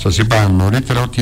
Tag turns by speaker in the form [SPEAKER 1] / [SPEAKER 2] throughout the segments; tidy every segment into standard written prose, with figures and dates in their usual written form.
[SPEAKER 1] Σας είπα νωρίτερα ότι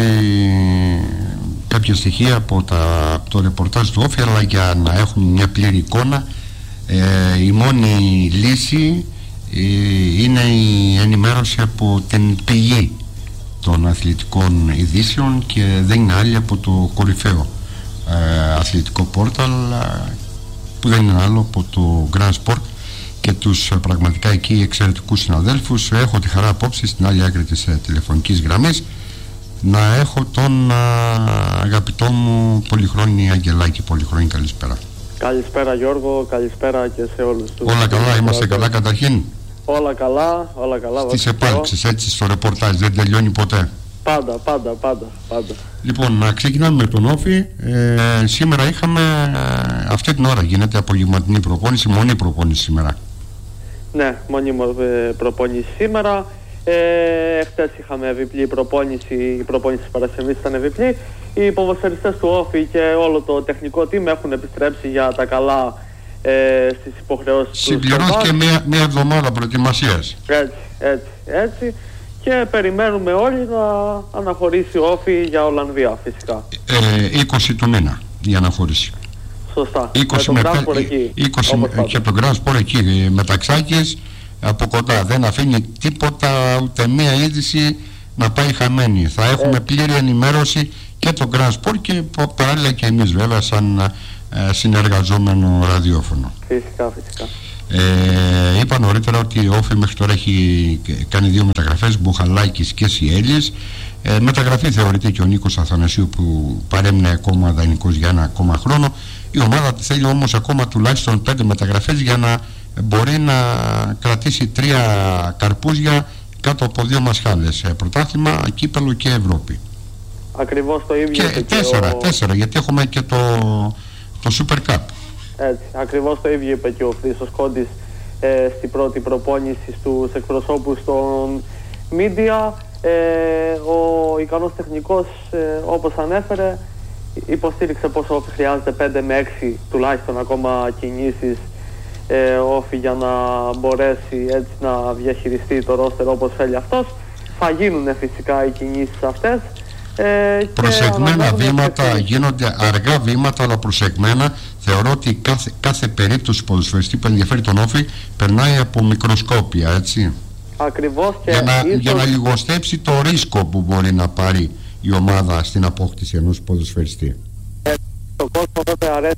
[SPEAKER 1] κάποια στοιχεία από το ρεπορτάζ του Όφη, αλλά για να έχουμε μια πλήρη εικόνα, η μόνη λύση είναι η ενημέρωση από την πηγή των αθλητικών ειδήσεων και δεν είναι άλλη από το κορυφαίο αθλητικό πόρταλ, που δεν είναι άλλο από το Grand Sport και τους πραγματικά εκεί εξαιρετικούς συναδέλφους. Έχω τη χαρά απόψε στην άλλη άκρη της τηλεφωνικής γραμμής να έχω τον αγαπητό μου Πολυχρόνη Αγγελάκη. Πολυχρόνη, καλησπέρα.
[SPEAKER 2] Καλησπέρα Γιώργο, καλησπέρα και σε όλους τους.
[SPEAKER 1] Όλα καλά, είμαστε καλά καταρχήν?
[SPEAKER 2] Όλα καλά, όλα καλά.
[SPEAKER 1] Στις επάλξεις, έτσι, στο ρεπορτάζ δεν τελειώνει ποτέ?
[SPEAKER 2] Πάντα.
[SPEAKER 1] Λοιπόν, να ξεκινάμε με τον Όφη. Σήμερα είχαμε, αυτή την ώρα γίνεται απογευματινή προπόνηση, μονή προπόνηση σήμερα.
[SPEAKER 2] Ναι, μονή προπόνηση σήμερα. Χτες είχαμε διπλή προπόνηση, η προπόνηση της Παρασκευής ήταν διπλή. Οι ποδοσφαιριστές του Όφη και όλο το τεχνικό team έχουν επιστρέψει για τα καλά στις υποχρεώσεις τους.
[SPEAKER 1] Συμπληρώθηκε μια εβδομάδα προετοιμασίας.
[SPEAKER 2] Έτσι. Και περιμένουμε όλοι να αναχωρήσει ο Όφη για Ολλανδία φυσικά.
[SPEAKER 1] 20 του μήνα η αναχώρηση.
[SPEAKER 2] Σωστά.
[SPEAKER 1] 20 με 20 και από το Grand Sport εκεί Μεταξάκης από κοντά. Δεν αφήνει τίποτα, ούτε μία είδηση να πάει χαμένη. Θα έχουμε πλήρη ενημέρωση και το Grand Sport και παράλληλα και εμείς βέβαια σαν συνεργαζόμενο ραδιόφωνο.
[SPEAKER 2] Φυσικά.
[SPEAKER 1] Είπα νωρίτερα ότι ο Όφη μέχρι τώρα έχει κάνει 2 μεταγραφές, Μπουχαλάκης και Σιέλης. Μεταγραφή θεωρείται και ο Νίκος Αθανασίου που παρέμεινε ακόμα δανεικός για ένα ακόμα χρόνο. Η ομάδα θέλει όμως ακόμα τουλάχιστον 5 μεταγραφές για να μπορεί να κρατήσει 3 καρπούζια κάτω από 2 μασχάλες, πρωτάθλημα, κύπελλο και Ευρώπη.
[SPEAKER 2] Ακριβώς το ίδιο.
[SPEAKER 1] Και 4 γιατί έχουμε και το Super Cup.
[SPEAKER 2] Έτσι, ακριβώς το ίδιο είπε και ο Χρήστος Κόντης στην πρώτη προπόνηση στους εκπροσώπους των media. Ο ικανός τεχνικός, όπως ανέφερε, υποστήριξε πως ο Όφη χρειάζεται 5 με 6 τουλάχιστον ακόμα κινήσεις Όφη για να μπορέσει έτσι να διαχειριστεί το ρόστερ όπως θέλει αυτός. Θα γίνουν φυσικά οι κινήσεις αυτές.
[SPEAKER 1] Προσεγμένα βήματα, γίνονται αργά βήματα, αλλά προσεγμένα. Θεωρώ ότι κάθε περίπτωση ποδοσφαιριστή που ενδιαφέρει τον Όφη περνάει από μικροσκόπια, έτσι.
[SPEAKER 2] Ακριβώς. Και
[SPEAKER 1] για να λιγοστέψει το ρίσκο που μπορεί να πάρει η ομάδα στην απόκτηση ενός ποδοσφαιριστή.
[SPEAKER 2] Το κόσμο τότε αρέσει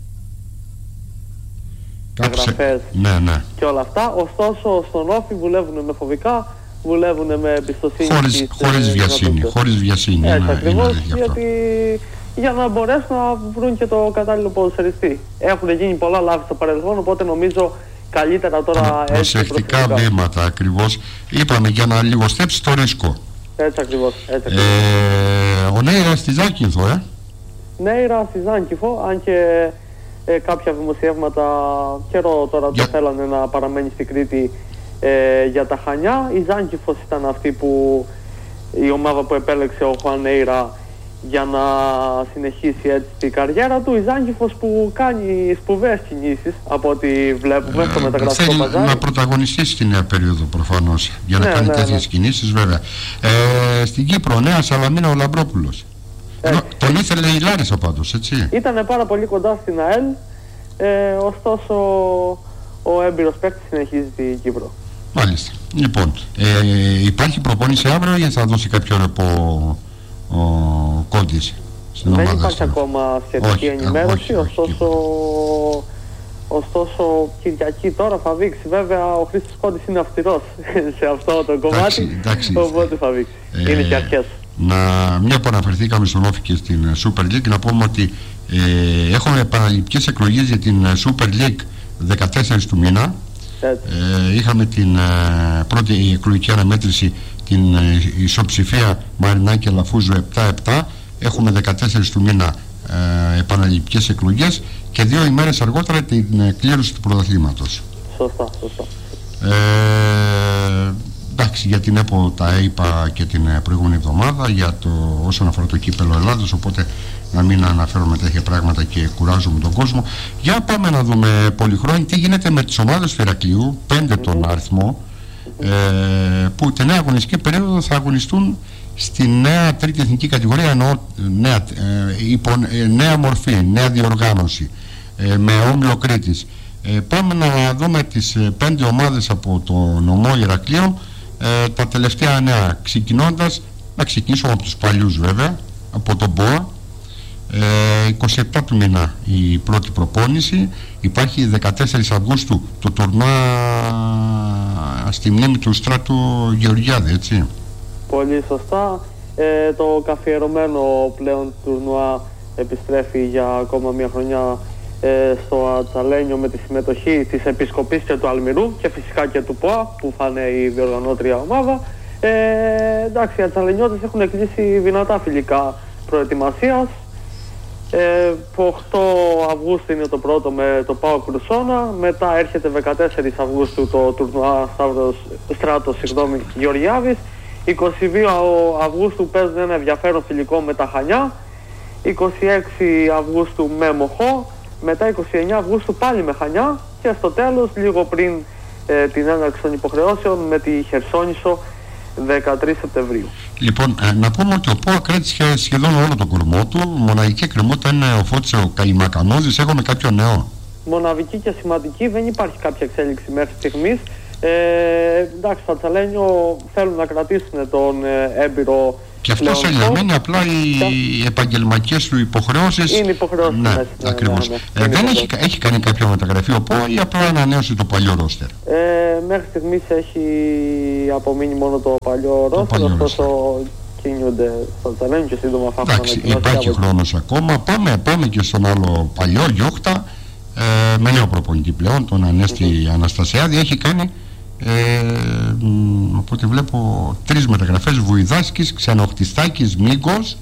[SPEAKER 2] γραφές και όλα αυτά. Ωστόσο στον Όφη δουλεύουν με φοβικά, δουλεύουν με εμπιστοσύνη.
[SPEAKER 1] Χωρίς βιασύνη.
[SPEAKER 2] Έτσι ακριβώς, γιατί για να μπορέσουν να βρουν και το κατάλληλο ποδοσφαιριστή. Έχουν γίνει πολλά λάθη στο παρελθόν, οπότε νομίζω καλύτερα τώρα
[SPEAKER 1] προσεκτικά βήματα ακριβώς. Είπαμε για να λιγοστέψει το ρίσκο.
[SPEAKER 2] Έτσι ακριβώς.
[SPEAKER 1] Ο Νέιρα στη Ζάκυνθο,
[SPEAKER 2] Νέιρα στη Ζάκυνθο, αν και κάποια δημοσιεύματα καιρό τώρα το θέλανε να παραμένει στην Κρήτη για τα Χανιά. Η Ζάκυνθος ήταν αυτή που η ομάδα που επέλεξε ο Χουάν Νέιρα για να συνεχίσει έτσι την καριέρα του. Η Ζάκυνθος που κάνει σπουδαίες κινήσεις από ό,τι βλέπουμε στο μεταγραφικό παζάρι.
[SPEAKER 1] Θέλει να πρωταγωνιστήσει στη νέα περίοδο προφανώς για να κάνει τέτοιες κινήσεις βέβαια. Στην Κύπρο, Νέα Σαλαμίνα, ο Λαμπρόπουλος. Τον ήθελε η Λάρισα πάντως, έτσι.
[SPEAKER 2] Ήτανε πάρα πολύ κοντά στην ΑΕΛ, ωστόσο ο έμπειρος παίκτης συνεχίζει την Κύπρο.
[SPEAKER 1] Μάλιστα. Λοιπόν, υπάρχει προπόνηση αύριο ή θα δώσει κάποιο ρεπό ο Κόντης στην ομάδα?
[SPEAKER 2] Δεν υπάρχει ακόμα σχετική ενημέρωση, ωστόσο Κυριακή τώρα θα δείξει. Βέβαια ο Χρήστος Κόντης είναι αυστηρός σε αυτό το κομμάτι, οπότε θα δείξει. Είναι και αρχές.
[SPEAKER 1] Μια που αναφερθήκαμε στον Όφη και στην Super League, να πούμε ότι έχουμε επαναληπτικές εκλογές για την Super League 14 του μήνα. Είχαμε την πρώτη εκλογική αναμέτρηση, την ισοψηφία Μαρινάκη Αλαφούζου 7-7. Έχουμε 14 του μήνα επαναληπτικές εκλογές και 2 ημέρες αργότερα την κλήρωση του πρωταθλήματος.
[SPEAKER 2] Σωστά.
[SPEAKER 1] Εντάξει, για την ΕΠΟ τα είπα και την προηγούμενη εβδομάδα όσον αφορά το κύπελλο Ελλάδος, οπότε να μην αναφέρομαι τέτοια πράγματα και κουράζομαι τον κόσμο. Για πάμε να δούμε, Πολυχρόνη, τι γίνεται με τις ομάδες του Ηρακλείου, 5 τον αριθμό, που την νέα αγωνιστική περίοδο θα αγωνιστούν στη νέα τρίτη εθνική κατηγορία, εννοώ νέα μορφή, νέα διοργάνωση, με όμιλο Κρήτης. Πάμε να δούμε τις 5 ομάδες από τον νομό Ηρακλείων, τα τελευταία νέα, ξεκινώντας, να ξεκινήσουμε από τους παλιούς βέβαια, από τον ΠΟΑ. 27 του μήνα η πρώτη προπόνηση, υπάρχει 14 Αυγούστου το τουρνουά στη μνήμη του Στράτου Γεωργιάδη, έτσι.
[SPEAKER 2] Πολύ σωστά. Το καθιερωμένο πλέον τουρνουά επιστρέφει για ακόμα μια χρονιά στο Ατσαλένιο με τη συμμετοχή της Επισκοπής και του Αλμυρού και φυσικά και του ΠΟΑ που θα είναι η διοργανώτρια ομάδα. Εντάξει, οι Ατσαλενιώτες έχουν κλείσει δυνατά φιλικά προετοιμασίας. 8 Αυγούστου είναι το πρώτο με το ΠΑΟ Κρουσόνα, μετά έρχεται 14 Αυγούστου το τουρνουά Στράτος Γεωργιάδης, 22 Αυγούστου παίζουν ένα ενδιαφέρον φιλικό με τα Χανιά, 26 Αυγούστου με Μοχώ, μετά 29 Αυγούστου πάλι με Χανιά και στο τέλος, λίγο πριν την έναρξη των υποχρεώσεων, με τη Χερσόνησο 13 Σεπτεμβρίου.
[SPEAKER 1] Λοιπόν, να πούμε ότι ο ΠΟΑ κράτησε σχεδόν όλο τον κορμό του. Μοναδική εκκρεμότητα είναι ο Φώτης ο Καϊμακανόζης. Έχουμε κάποιο νέο?
[SPEAKER 2] Μοναδική και σημαντική, δεν υπάρχει κάποια εξέλιξη μέχρι στιγμής. Εντάξει, στο Ατσαλένιο θέλουν να κρατήσουν τον έμπειρο.
[SPEAKER 1] Και αυτός ελεγμένει, απλά οι επαγγελματικές του υποχρεώσεις.
[SPEAKER 2] Είναι υποχρεώσεις.
[SPEAKER 1] Ναι, ακριβώς. Δεν έχει κάνει κάποια μεταγραφή ο ΠΟΑ ή απλά ανανέωσε το παλιό ρόστερ?
[SPEAKER 2] Μέχρι στιγμής έχει απομείνει μόνο το παλιό ρόστερ, ωστόσο κινούνται στο Ατσαλένιο και σύντομα θα έχουμε.
[SPEAKER 1] Εντάξει, υπάρχει χρόνος ακόμα. Πάμε και στον άλλο παλιό, Γιούχτα, με νέο προπονητή πλέον, τον Ανέστη Αναστασιάδη. Έχει κάνει, οπότε βλέπω, 3 μεταγραφές: Βουηδάσκης, Ξενοχτιστάκης, Μίγκος.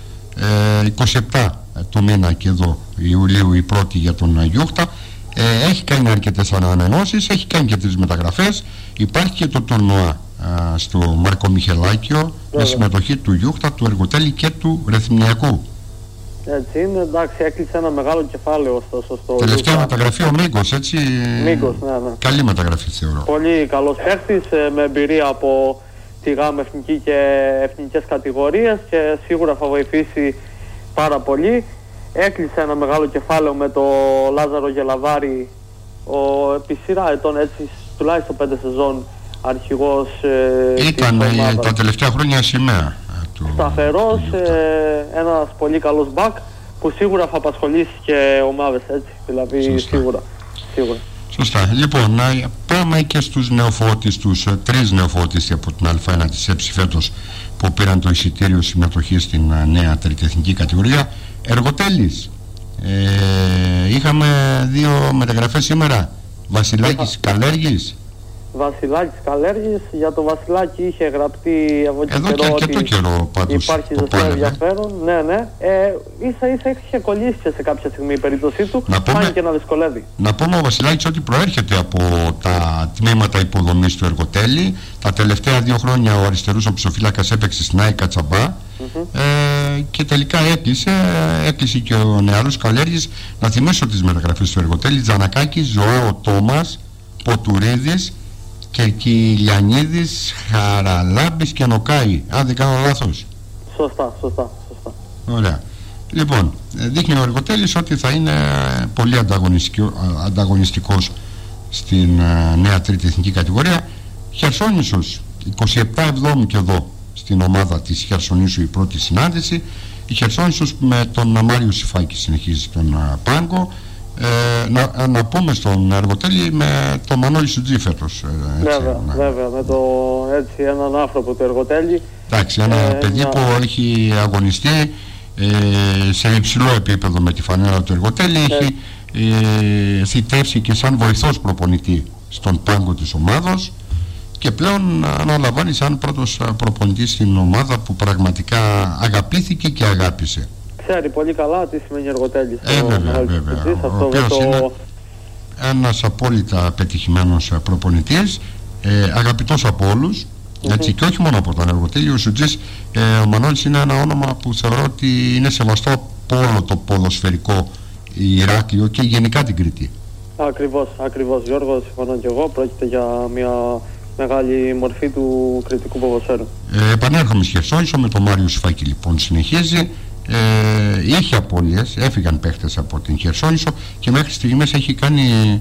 [SPEAKER 1] 27 το μήνα και εδώ Ιουλίου η πρώτη για τον Γιούχτα. Έχει κάνει αρκετές ανανεώσεις, έχει κάνει και 3 μεταγραφές. Υπάρχει και το τουρνουά στο Μάρκο Μιχελάκιο με συμμετοχή του Γιούχτα, του Εργοτέλη και του Ρεθυμνιακού.
[SPEAKER 2] Έτσι είναι, εντάξει, έκλεισε ένα μεγάλο κεφάλαιο ωστόσο στο
[SPEAKER 1] τελευταία μεταγραφή ο Μίγκος, έτσι.
[SPEAKER 2] Μίγκος, ναι.
[SPEAKER 1] Καλή μεταγραφή θεωρώ.
[SPEAKER 2] Πολύ καλός παίχτης, με εμπειρία από τη ΓΑΜ εθνική και εθνικές κατηγορίες και σίγουρα θα βοηθήσει πάρα πολύ. Έκλεισε ένα μεγάλο κεφάλαιο με το Λάζαρο Γελαβάρη, επί σειρά ετών, έτσι, τουλάχιστον 5 σεζόν αρχηγός
[SPEAKER 1] ήταν τα τελευταία χρόνια σημαία.
[SPEAKER 2] Σταθερός, ένας πολύ καλός μπακ που σίγουρα θα απασχολήσει και ομάδες, έτσι, δηλαδή σίγουρα.
[SPEAKER 1] Σωστά. Λοιπόν, να πάμε και στους νεοφώτης, τους 3 νεοφώτης από την Α1 της ΕΨΗ φέτος που πήραν το εισιτήριο συμμετοχή στην νέα τρίτη εθνική κατηγορία. Εργοτέλης. Είχαμε 2 μεταγραφές σήμερα. Βασιλάκης Καλέργης.
[SPEAKER 2] Βασιλάκης Καλέργης. Για το Βασιλάκη είχε γραπτεί
[SPEAKER 1] εδώ και αρκετό καιρό πάντως.
[SPEAKER 2] Υπάρχει ζεστό ενδιαφέρον. Ναι. Ίσα είχε κολλήσει και σε κάποια στιγμή η περίπτωσή του. Φάνηκε να δυσκολεύει.
[SPEAKER 1] Να πούμε ο Βασιλάκης ότι προέρχεται από τα τμήματα υποδομής του Εργοτέλη. Τα τελευταία 2 χρόνια ο αριστερούς οψοφύλακας έπαιξε στην ΑΕΚ Κατσαμπά. Και τελικά έκλεισε και ο νεαρός Καλέργης. Να θυμίσω τις μεταγραφές του Εργοτέλη: Τζανακάκης, Ζωάο Τόμας, Ποτουρίδης, Κερκυλιανίδης, Χαραλάμπης και Νοκάη. Αν δεν κάνω λάθος.
[SPEAKER 2] Σωστά.
[SPEAKER 1] Ωραία. Λοιπόν, δείχνει ο Εργοτέλης ότι θα είναι πολύ ανταγωνιστικός στην νέα τρίτη εθνική κατηγορία. Χερσόνησος, 27 και εδώ στην ομάδα της Χερσονήσου η πρώτη συνάντηση. Η Χερσόνησος με τον Μάριο Σιφάκη συνεχίζει τον πάγκο. Να πούμε στον Εργοτέλη με τον Μανώλη Σουτζή φέτος.
[SPEAKER 2] Βέβαια, με έναν άνθρωπο του Εργοτέλη.
[SPEAKER 1] Εντάξει, ένα παιδί που έχει αγωνιστεί σε υψηλό επίπεδο με τη φανέλα του Εργοτέλη. Έχει θητεύσει και σαν βοηθός προπονητή στον πάγκο της ομάδος και πλέον αναλαμβάνει σαν πρώτος προπονητής στην ομάδα που πραγματικά αγαπήθηκε και αγάπησε.
[SPEAKER 2] Ξέρει πολύ καλά τι σημαίνει Εργοτέλης.
[SPEAKER 1] Βέβαια. Ο οποίος είναι ένας απόλυτα πετυχημένος προπονητής, αγαπητός από όλους, έτσι, και όχι μόνο από τον Εργοτέλη. Ο Σουτζής, ο Μανώλης, είναι ένα όνομα που θεωρώ ότι είναι σεβαστό από όλο το ποδοσφαιρικό Ηράκλειο και γενικά την Κρήτη.
[SPEAKER 2] Ακριβώς Γιώργο, συμφωνώ και εγώ. Πρόκειται για μια μεγάλη μορφή του κριτικού ποδοσφαίρου.
[SPEAKER 1] Επανέρχομαι στη Χερσόνησο με τον Μάριο Σφάκη, λοιπόν, συνεχίζει. Είχε απώλειες, έφυγαν παίχτες από την Χερσόνησο και μέχρι στιγμής έχει κάνει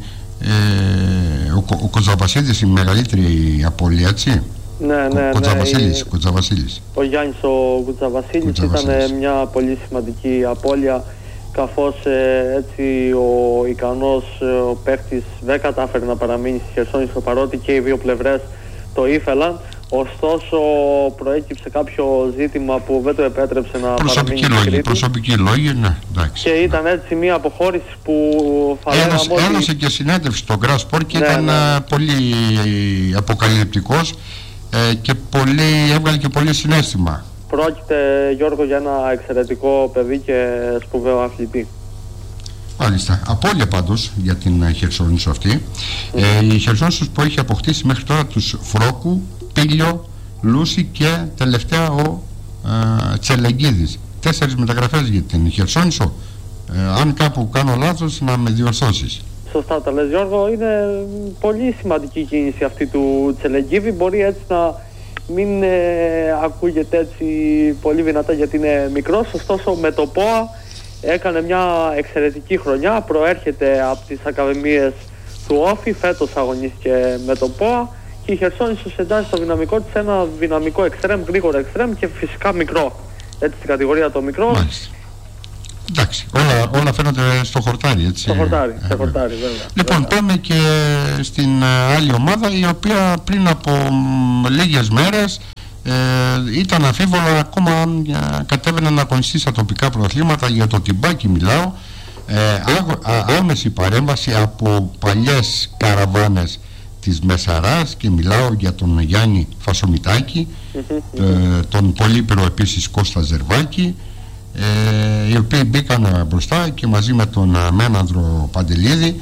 [SPEAKER 1] ο Κοτζαβασίλης η μεγαλύτερη απώλεια, έτσι.
[SPEAKER 2] Ναι.
[SPEAKER 1] Κοτζαβασίλης.
[SPEAKER 2] Ο Γιάννης ο Κοτζαβασίλης ήταν μια πολύ σημαντική απώλεια, καθώς έτσι ο ικανός παίκτης δεν κατάφερε να παραμείνει στη Χερσόνησο, παρότι και οι δύο πλευρές το ήθελαν. Ωστόσο προέκυψε κάποιο ζήτημα που δεν το επέτρεψε να παραμείνει στη Κρήτη.
[SPEAKER 1] Προσωπικοί λόγοι, ναι, εντάξει.
[SPEAKER 2] Και ήταν έτσι μια αποχώρηση που θα λέγαμε ότι...
[SPEAKER 1] Έδωσε και συνέντευξη στο Grass Sport και ήταν πολύ αποκαλυπτικός και έβγαλε και πολύ συναίσθημα. Πρόκειται,
[SPEAKER 2] Γιώργο, για ένα εξαιρετικό παιδί και σπουδαίο αθλητή.
[SPEAKER 1] Μάλιστα. Απώλεια πάντως για την Χερσόνησο αυτή. Η Χερσόνησο που έχει αποκτήσει μέχρι τώρα τους Φρόκου, Πίλιο, Λούση και τελευταία ο Τσελεγκίδης. 4 μεταγραφές για την Χερσόνησο. Αν κάπου κάνω λάθος, να με διορθώσεις.
[SPEAKER 2] Σωστά τα λες, Γιώργο. Είναι πολύ σημαντική κίνηση αυτή του Τσελεγκίδη. Μπορεί έτσι να μην ακούγεται έτσι πολύ δυνατά γιατί είναι μικρός. Ωστόσο με το ΠΟΑ έκανε μια εξαιρετική χρονιά. Προέρχεται από τις ακαδημίες του Όφη. Φέτος αγωνίστηκε με το ΠΟΑ. Και η Χερσόνησος εντάσσει το δυναμικό της σε ένα δυναμικό εξτρέμ, γρήγορο εξτρέμ και φυσικά μικρό. Έτσι στην κατηγορία το μικρό.
[SPEAKER 1] Μάλιστα. Εντάξει, όλα φαίνονται στο χορτάρι, έτσι.
[SPEAKER 2] Στο χορτάρι, βέβαια.
[SPEAKER 1] Λοιπόν, πάμε και στην άλλη ομάδα, η οποία πριν από λίγες μέρες ήταν αμφίβολα ακόμα αν κατέβαινε να αγωνιστεί στα τοπικά πρωταθλήματα. Για το Τιμπάκι μιλάω. Άμεση παρέμβαση από παλιές καραβάνες της Μεσαράς και μιλάω για τον Γιάννη Φασομητάκη, τον πολύπειρο επίσης Κώστα Ζερβάκη, οι οποίοι μπήκαν μπροστά και μαζί με τον Μένανδρο Παντελίδη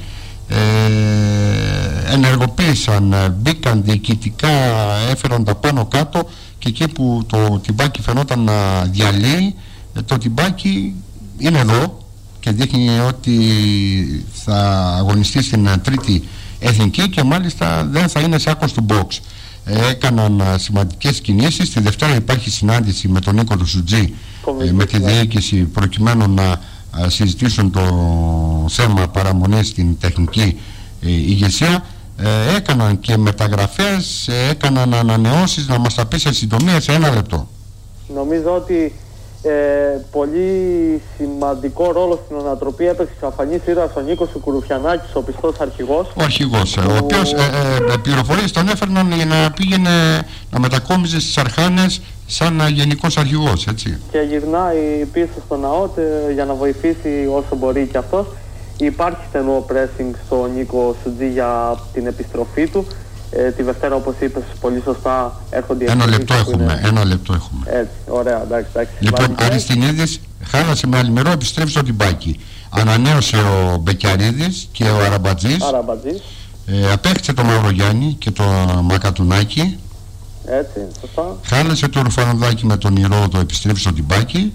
[SPEAKER 1] ενεργοποίησαν, μπήκαν διοικητικά, έφεραν τα πάνω κάτω και εκεί που το Τιμπάκι φαινόταν να διαλύει, το Τιμπάκι είναι εδώ και δείχνει ότι θα αγωνιστεί στην τρίτη εθνική και μάλιστα δεν θα είναι σάκος του box. Έκαναν σημαντικές κινήσεις. Τη Δευτέρα υπάρχει συνάντηση με τον Νίκο Σουτζή με τη διοίκηση προκειμένου να συζητήσουν το θέμα παραμονής στην τεχνική ηγεσία. Έκαναν και μεταγραφές, έκαναν ανανεώσεις. Να μας τα πει σε συντομία σε 1 λεπτό.
[SPEAKER 2] Νομίζω ότι πολύ σημαντικό ρόλο στην ανατροπή έπαιξε εξαφανής ήρωας ο Νίκος Κουρουφιανάκης, ο πιστός αρχηγός.
[SPEAKER 1] Ο αρχηγός, ο οποίος πληροφορίες τον έφερναν για να πήγαινε να μετακόμιζε στις Αρχάνες σαν γενικός αρχηγός, έτσι.
[SPEAKER 2] Και γυρνάει πίσω στο ΝΑΟΤ για να βοηθήσει όσο μπορεί και αυτός. Υπάρχει στενό pressing στο Νίκο Σουτζή για την επιστροφή του. Τη Δευτέρα, όπως είπες πολύ σωστά, έρχονται οι
[SPEAKER 1] Ένα λεπτό έχουμε.
[SPEAKER 2] Έτσι, ωραία, εντάξει.
[SPEAKER 1] Λοιπόν, Αριστινίδης χάλασε με αλμυρό, επιστρέφει στο Τιμπάκι. Ανανέωσε ο Μπεκιαρίδης και ο Αραμπατζής. Απέκτησε τον Μαυρογιάννη και το Μακατουνάκη.
[SPEAKER 2] Έτσι, σωστά.
[SPEAKER 1] Χάλασε το Ρουφανοδάκι με τον Ηρώδο, επιστρέφει στο Τιμπάκι.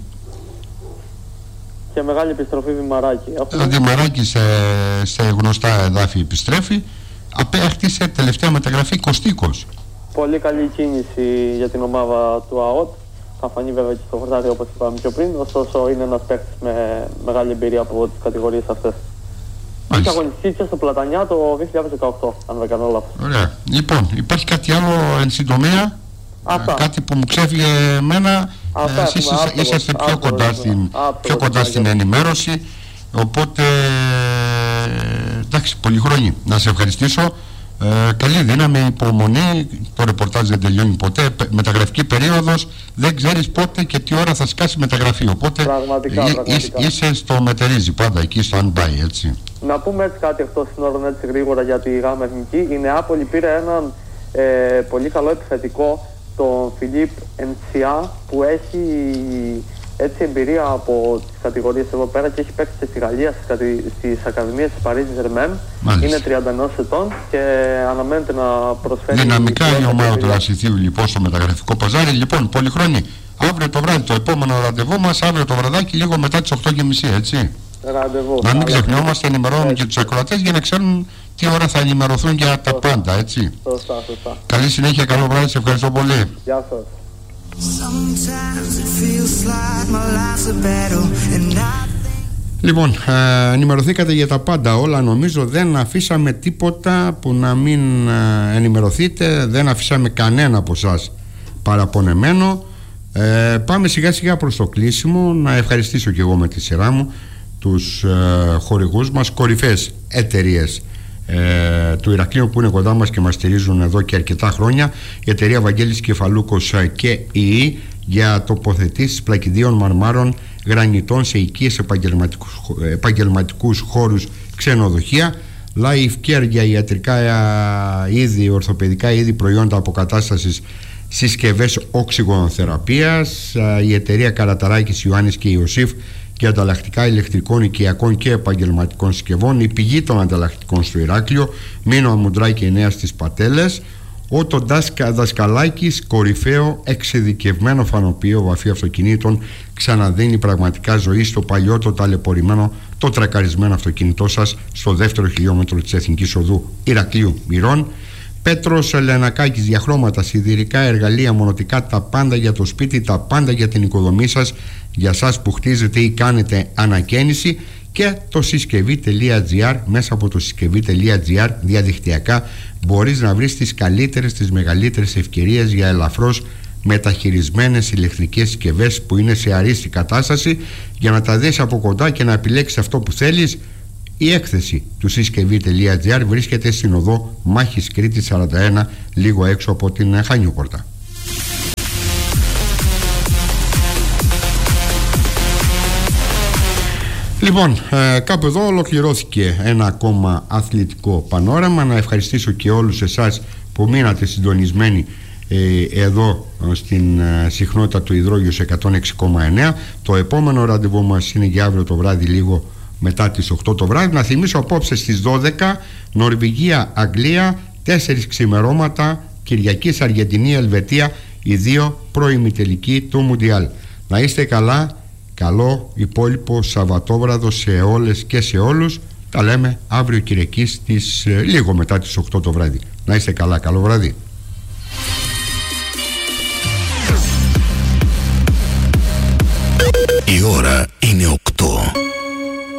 [SPEAKER 2] Και μεγάλη επιστροφή Δημαράκη.
[SPEAKER 1] Δημαράκη σε γνωστά εδάφη επιστρέφει. Απέκτησε τελευταία μεταγραφή Κωστίκος.
[SPEAKER 2] Πολύ καλή κίνηση για την ομάδα του ΑΟΤ. Θα φανεί βέβαια και στο χορτάρι όπως είπαμε πιο πριν. Ωστόσο είναι ένας παίκτης με μεγάλη εμπειρία από τις κατηγορίες αυτές. Είχε αγωνιστεί και στο Πλατανιά το 2018, αν δεν κάνω λάθος.
[SPEAKER 1] Ωραία. Λοιπόν, υπάρχει κάτι άλλο εν συντομία? Κάτι που μου ξέφυγε εμένα. Εσείς είσαστε πιο κοντά στην ενημέρωση. Οπότε εντάξει, πολύ χρόνια. Να σε ευχαριστήσω. Καλή δύναμη, υπομονή. Το ρεπορτάζ δεν τελειώνει ποτέ. Μεταγραφική περίοδος, δεν ξέρεις πότε και τι ώρα θα σκάσει μεταγραφή. Οπότε πραγματικά. Είσαι στο μετερίζει πάντα εκεί στο stand-by, έτσι.
[SPEAKER 2] Να πούμε έτσι κάτι εκτός συνόρων έτσι γρήγορα για τη ΓΑΜΑ Εθνική. Η Νεάπολη πήρε έναν πολύ καλό επιθετικό, τον Φιλίπ Εντσιά, που έχει έτσι εμπειρία από τις κατηγορίες εδώ πέρα και έχει παίξει και στη Γαλλία στις ακαδημίες της Παρίζ Ζερμέν. Είναι 31 ετών και αναμένεται να προσφέρει
[SPEAKER 1] δυναμικά η ομάδα του Ρασιθίου λοιπόν στο μεταγραφικό παζάρι. Λοιπόν, πολυχρόνη, αύριο το βράδυ το επόμενο ραντεβού μας, αύριο το βραδάκι λίγο μετά τις 8:30, έτσι.
[SPEAKER 2] Ραντεβού.
[SPEAKER 1] Να μην ξεχνιόμαστε, ενημερώνουμε και τους ακροατές για να ξέρουν τι ώρα θα ενημερωθούν για τα πάντα, έτσι.
[SPEAKER 2] Σωστά.
[SPEAKER 1] Καλή συνέχεια, καλό βράδυ, σε ευχαριστώ πολύ.
[SPEAKER 2] Γεια σας.
[SPEAKER 1] Λοιπόν, ενημερωθήκατε για τα πάντα όλα, νομίζω. Δεν αφήσαμε τίποτα που να μην ενημερωθείτε. Δεν αφήσαμε κανένα από εσάς παραπονεμένο. Πάμε σιγά σιγά προς το κλείσιμο. Να ευχαριστήσω και εγώ με τη σειρά μου τους χορηγούς μας, κορυφαίες εταιρείες του Ηρακλείου που είναι κοντά μας και μας στηρίζουν εδώ και αρκετά χρόνια. Η εταιρεία Βαγγέλης Κεφαλούκος και ΙΗ για τοποθετήσεις πλακιδίων μαρμάρων γρανιτών σε οικίες, επαγγελματικούς χώρους, ξενοδοχεία. Life Care για ιατρικά είδη, ορθοπαιδικά είδη, προϊόντα αποκατάστασης, συσκευές οξυγονοθεραπείας. Η εταιρεία Καραταράκης, Ιωάννης και Ιωσήφ για ανταλλακτικά ηλεκτρικών, οικιακών και επαγγελματικών συσκευών. Η πηγή των ανταλλακτικών στο Ηράκλειο, Μήνο Αμουντράκη 9 στις Πατέλες. Ο Δασκαλάκης, κορυφαίο εξειδικευμένο φανοποιείο βαφή αυτοκινήτων, ξαναδίνει πραγματικά ζωή στο παλιό, το ταλαιπωρημένο, το τρακαρισμένο αυτοκίνητό σας στο δεύτερο χιλιόμετρο της Εθνικής Οδού Ηρακλείου Μυρών. Πέτρος Λενακάκης, για χρώματα, σιδηρικά, εργαλεία, μονοτικά, τα πάντα για το σπίτι, τα πάντα για την οικοδομή σας, για σας που χτίζετε ή κάνετε ανακαίνιση. Και το συσκευή.gr, μέσα από το συσκευή.gr διαδικτυακά μπορείς να βρεις τις καλύτερες, τις μεγαλύτερες ευκαιρίες για ελαφρώς μεταχειρισμένες ηλεκτρικές συσκευές που είναι σε αρίστη κατάσταση. Για να τα δεις από κοντά και να επιλέξεις αυτό που θέλεις, η έκθεση του συσκευή.gr βρίσκεται στην οδό Μάχης Κρήτης 41, λίγο έξω από την Χανιώπορτα. Λοιπόν, κάπου εδώ ολοκληρώθηκε ένα ακόμα αθλητικό πανόραμα. Να ευχαριστήσω και όλους εσάς που μείνατε συντονισμένοι εδώ στην συχνότητα του υδρόγειου σε 106,9. Το επόμενο ραντεβού μας είναι για αύριο το βράδυ, λίγο μετά τις 8 το βράδυ. Να θυμίσω απόψε στις 12 Νορβηγία, Αγγλία, 4 ξημερώματα, Κυριακής, Αργεντινή, Ελβετία, οι δύο προημιτελικοί του Μουντιάλ. Να είστε καλά. Καλό υπόλοιπο Σαββατόβραδο σε όλες και σε όλους. Τα λέμε αύριο Κυριακή λίγο μετά τις 8 το βράδυ. Να είστε καλά, καλό βράδυ.
[SPEAKER 3] Η ώρα είναι